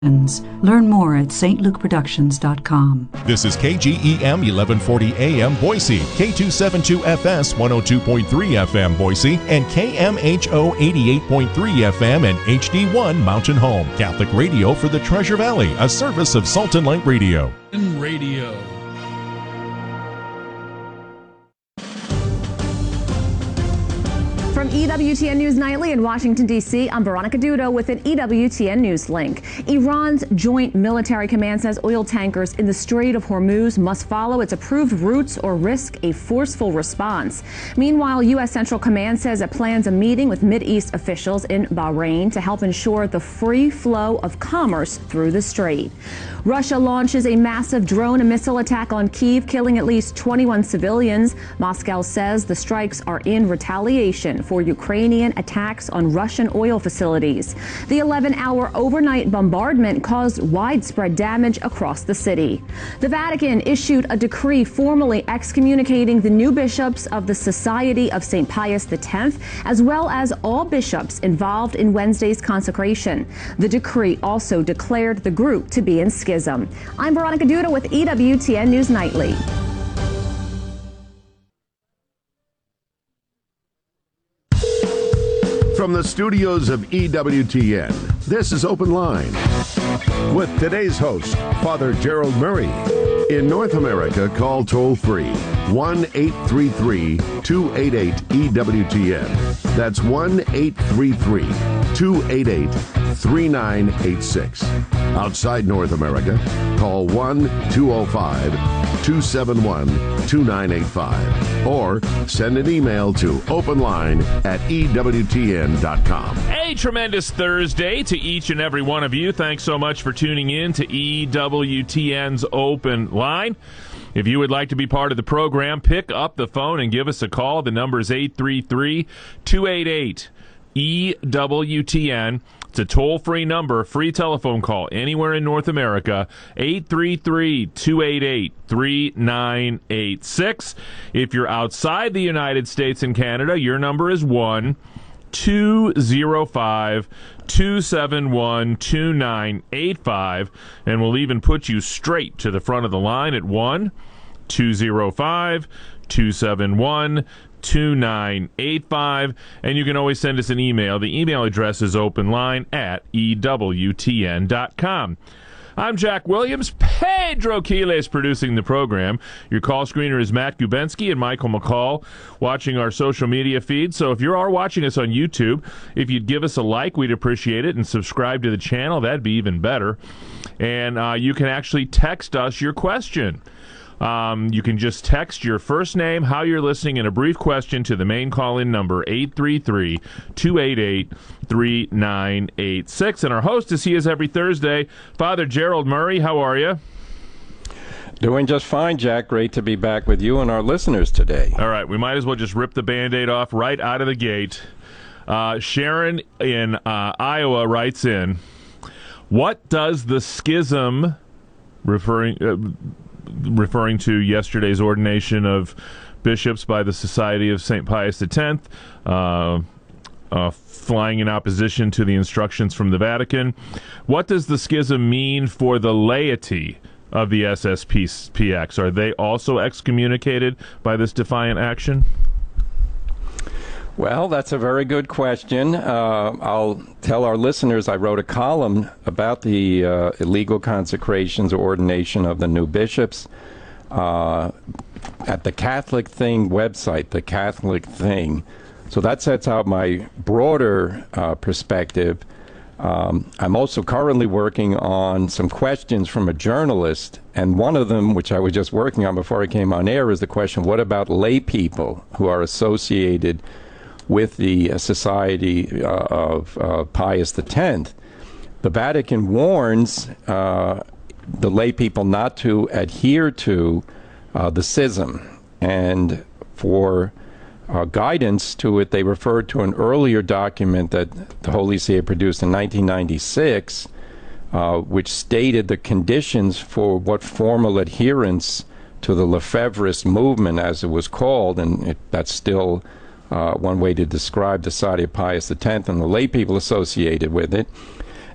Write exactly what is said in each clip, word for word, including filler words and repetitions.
Learn more at s t luke productions dot com. This is K G E M eleven forty A M Boise, K two seventy-two F S one oh two point three F M Boise, and K M H O eighty-eight point three F M and H D one Mountain Home. Catholic radio for the Treasure Valley, a service of Salt and Light Radio. Radio. From E W T N News Nightly in Washington, D C, I'm Veronica Dudo with an E W T N News link. Iran's Joint Military Command says oil tankers in the Strait of Hormuz must follow its approved routes or risk a forceful response. Meanwhile, U S Central Command says it plans a meeting with Mideast officials in Bahrain to help ensure the free flow of commerce through the strait. Russia launches a massive drone and missile attack on Kyiv, killing at least twenty-one civilians. Moscow says the strikes are in retaliation for Ukrainian attacks on Russian oil facilities. The eleven-hour overnight bombardment caused widespread damage across the city. The Vatican issued a decree formally excommunicating the new bishops of the Society of Saint Pius the tenth, as well as all bishops involved in Wednesday's consecration. The decree also declared the group to be in schism. I'm Veronica Duda with E W T N News Nightly. From the studios of E W T N, this is Open Line with today's host, Father Gerald Murray. In North America, call toll-free one eight three three, two eight eight, E W T N. That's one eight three three, two eight eight, three nine eight six. Outside North America, call one two oh five, two seven one, two nine eight five or send an email to openline at E W T N dot com. A tremendous Thursday to each and every one of you. Thanks so much for tuning in to E W T N's Open Line. If you would like to be part of the program, pick up the phone and give us a call. The number is eight three three, two eight eight, E W T N. It's a toll-free number, free telephone call anywhere in North America, eight three three, two eight eight, three nine eight six. If you're outside the United States and Canada, your number is one two oh five, two seven one, two nine eight five, and we'll even put you straight to the front of the line at one two oh five, two seven one, two nine eight five, and you can always send us an email. The email address is openline at E W T N dot com. I'm Jack Williams. Pedro Quiles producing the program. Your call screener is Matt Gubensky and Michael McCall watching our social media feed. So if you are watching us on YouTube, if you'd give us a like, we'd appreciate it, and subscribe to the channel, that'd be even better. And uh, you can actually text us your question. Um, you can just text your first name, how you're listening, and a brief question to the main call-in number, eight three three, two eight eight, three nine eight six. And our host, as he is every Thursday, Father Gerald Murray. How are you? Doing just fine, Jack. Great to be back with you and our listeners today. All right, we might as well just rip the Band-Aid off right out of the gate. Uh, Sharon in uh, Iowa writes in, what does the schism, referring... Uh, referring to yesterday's ordination of bishops by the Society of Saint Pius the tenth, uh, uh, flying in opposition to the instructions from the Vatican. What does the schism mean for the laity of the S S P X? Are they also excommunicated by this defiant action? Well, that's a very good question. Uh, I'll tell our listeners I wrote a column about the uh, illegal consecrations or ordination of the new bishops uh, at the Catholic Thing website, the Catholic Thing. So that sets out my broader uh, perspective. Um, I'm also currently working on some questions from a journalist, and one of them, which I was just working on before I came on air, is the question, what about lay people who are associated with the uh, Society uh, of uh, Pius the tenth. The Vatican warns uh, the lay people not to adhere to uh, the schism, and for uh, guidance to it, they referred to an earlier document that the Holy See had produced in nineteen ninety-six, uh, which stated the conditions for what formal adherence to the Lefebvrist movement, as it was called, and it, that's still Uh, one way to describe the Society of Pius the tenth and the lay people associated with it.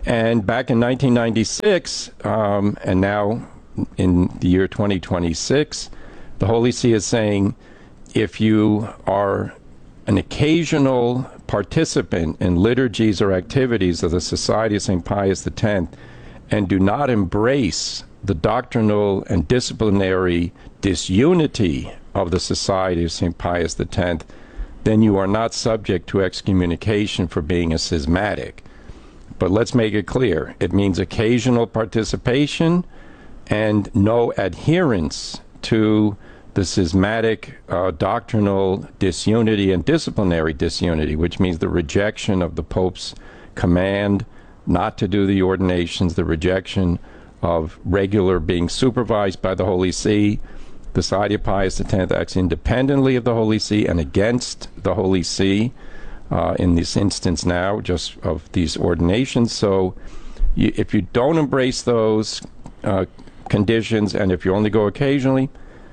And back in nineteen ninety-six, um, and now in the year twenty twenty-six, the Holy See is saying if you are an occasional participant in liturgies or activities of the Society of Saint Pius X and do not embrace the doctrinal and disciplinary disunity of the Society of Saint Pius X, then you are not subject to excommunication for being a schismatic. But let's make it clear. It means occasional participation and no adherence to the schismatic uh, doctrinal disunity and disciplinary disunity, which means the rejection of the Pope's command not to do the ordinations, the rejection of regular being supervised by the Holy See. The Society of Pius X acts independently of the Holy See and against the Holy See uh, in this instance now, just of these ordinations. So you, if you don't embrace those uh, conditions, and if you only go occasionally,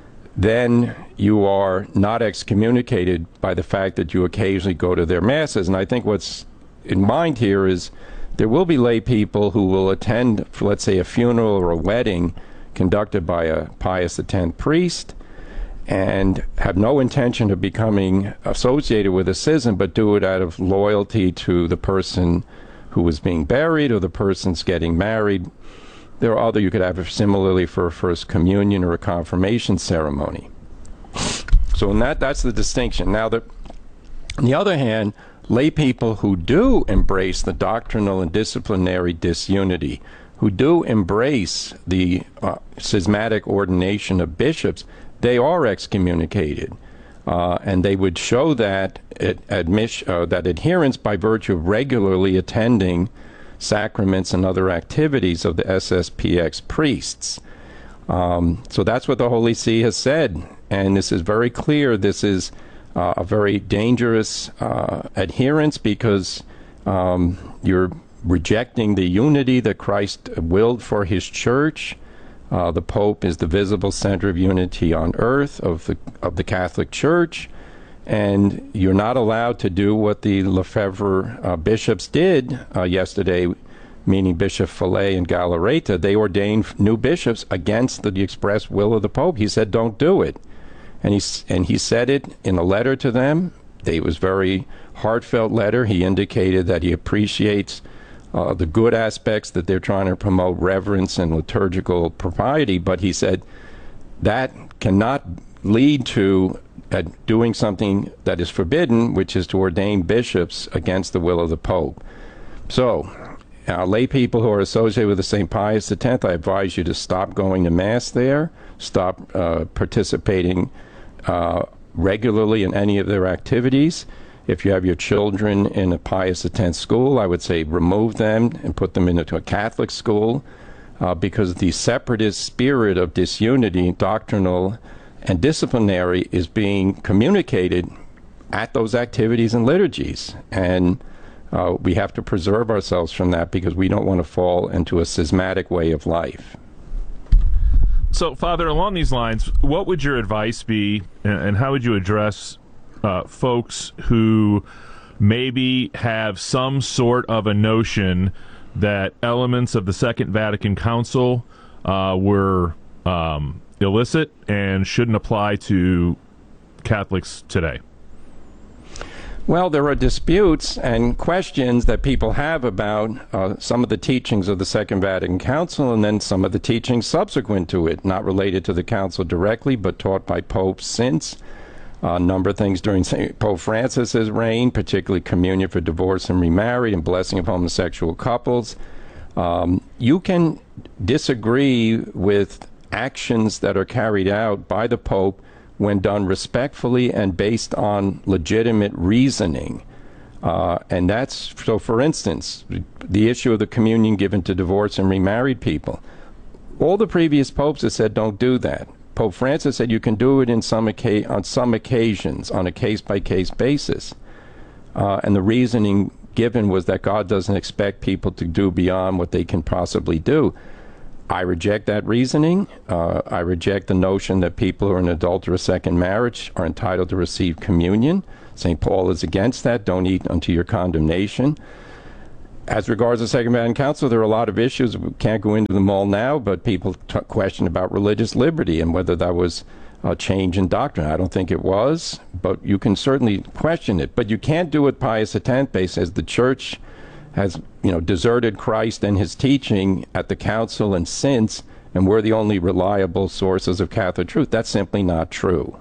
then you are not excommunicated by the fact that you occasionally go to their masses. And I think what's in mind here is there will be lay people who will attend, for, let's say, a funeral or a wedding conducted by a Pius X priest and have no intention of becoming associated with a schism, but do it out of loyalty to the person who was being buried or the person's getting married. There are other, you could have similarly for a first communion or a confirmation ceremony. So in that, that's the distinction. Now, the, on the other hand, lay people who do embrace the doctrinal and disciplinary disunity, who do embrace the uh, schismatic ordination of bishops, they are excommunicated. Uh, and they would show that, it, admission, uh, that adherence by virtue of regularly attending sacraments and other activities of the S S P X priests. Um, so that's what the Holy See has said, and this is very clear. This is uh, a very dangerous uh, adherence because um, you're rejecting the unity that Christ willed for his church. Uh, the Pope is the visible center of unity on earth of the of the Catholic Church. And you're not allowed to do what the Lefebvre uh, bishops did uh, yesterday, meaning Bishop Fillet and Galarreta. They ordained new bishops against the express will of the Pope. He said, don't do it. And he, and he said it in a letter to them. It was a very heartfelt letter. He indicated that he appreciates uh, the good aspects that they're trying to promote, reverence and liturgical propriety. But he said that cannot lead to at doing something that is forbidden, which is to ordain bishops against the will of the Pope. So, uh, lay people who are associated with the Saint Pius X, I advise you to stop going to Mass there, stop uh, participating uh, regularly in any of their activities. If you have your children in a Pius X school, I would say remove them and put them into a Catholic school, uh, because the separatist spirit of disunity, doctrinal and disciplinary, is being communicated at those activities and liturgies. And uh, we have to preserve ourselves from that because we don't want to fall into a schismatic way of life. So, Father, along these lines, what would your advice be, and how would you address uh, folks who maybe have some sort of a notion that elements of the Second Vatican Council uh, were um, illicit and shouldn't apply to Catholics today? Well, there are disputes and questions that people have about uh, some of the teachings of the Second Vatican Council and then some of the teachings subsequent to it, not related to the Council directly, but taught by popes since. Uh, a number of things during Saint Pope Francis's reign, particularly communion for divorced and remarried and blessing of homosexual couples. Um, you can disagree with actions that are carried out by the Pope when done respectfully and based on legitimate reasoning. Uh, and that's, so for instance, the issue of the communion given to divorced and remarried people. All the previous popes have said don't do that. Pope Francis said you can do it in some oca- on some occasions, on a case-by-case basis. Uh, and the reasoning given was that God doesn't expect people to do beyond what they can possibly do. I reject that reasoning. Uh, I reject the notion that people who are in adulterous second marriage are entitled to receive communion. Saint Paul is against that. Don't eat unto your condemnation. as regards the Second Vatican Council, there are a lot of issues. We can't go into them all now, but people t- question about religious liberty and whether that was a change in doctrine. I don't think it was, but you can certainly question it. But you can't do what Pius X says. The Church has, you know, deserted Christ and his teaching at the Council and since, and we're the only reliable sources of Catholic truth. That's simply not true.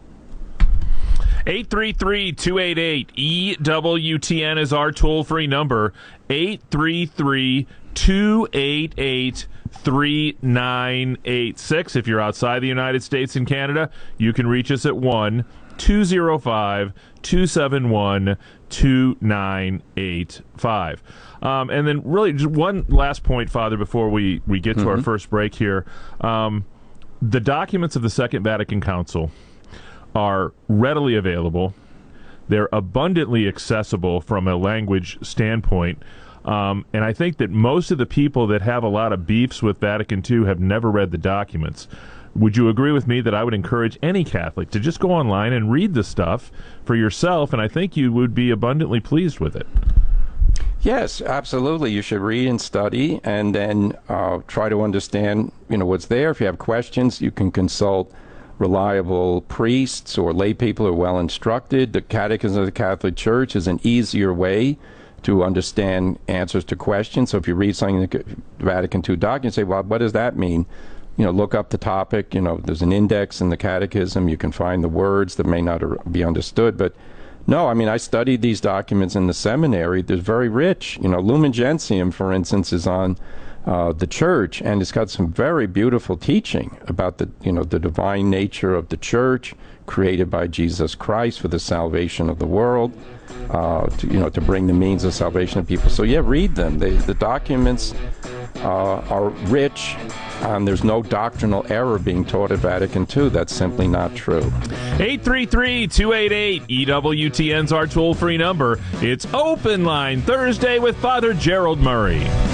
eight three three, two eight eight, E W T N is our toll-free number. eight three three, two eight eight, three nine eight six. If you're outside the United States and Canada, you can reach us at one two zero five, two seven one, two nine eight five. Um, and then really just one last point, Father, before we, we get to mm-hmm. our first break here. Um, the documents of the Second Vatican Council are readily available. They're abundantly accessible from a language standpoint. Um, and I think that most of the people that have a lot of beefs with Vatican Two have never read the documents. Would you agree with me that I would encourage any Catholic to just go online and read the stuff for yourself, and I think you would be abundantly pleased with it? Yes, absolutely. You should read and study, and then uh, try to understand, you know, what's there. If you have questions, you can consult reliable priests or lay people who are well instructed. The Catechism of the Catholic Church is an easier way to understand answers to questions. So if you read something in the Vatican Two document, say, well, what does that mean? You know, look up the topic. You know, there's an index in the Catechism. You can find the words that may not be understood. But no, I mean, I studied these documents in the seminary. They're very rich. You know, Lumen Gentium, for instance, is on Uh, the Church, and it's got some very beautiful teaching about the, you know, the divine nature of the Church, created by Jesus Christ for the salvation of the world, uh, to, you know, to bring the means of salvation of people. So yeah, read them. They, the documents uh, are rich, and there's no doctrinal error being taught at Vatican Two. That's simply not true. eight three three, two eight eight, E W T N's our toll-free number. It's Open Line Thursday with Father Gerald Murray.